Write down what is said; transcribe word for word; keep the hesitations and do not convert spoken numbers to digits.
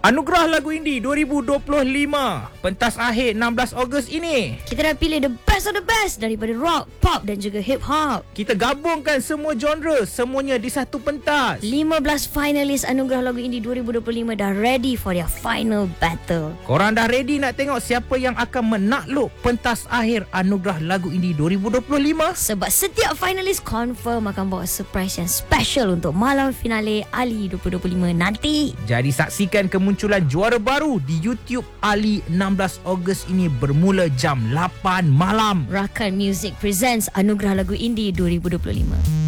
Anugerah Lagu Indie dua ribu dua puluh lima, pentas akhir enam belas Ogos ini. Kita dah pilih the best of the best daripada rock, pop dan juga hip hop. Kita gabungkan semua genre, semuanya di satu pentas. lima belas finalis Anugerah Lagu Indie dua ribu dua puluh lima dah ready for their final battle. Korang dah ready nak tengok siapa yang akan menakluk pentas akhir Anugerah Lagu Indie dua ribu dua puluh lima? Sebab setiap finalis confirm akan bawa surprise yang special untuk malam finale Ali dua ribu dua puluh lima nanti. Jadi saksikan kemunculan juara baru di YouTube Ali enam belas Ogos ini bermula jam lapan malam. Rakan Music presents Anugerah Lagu Indie dua ribu dua puluh lima.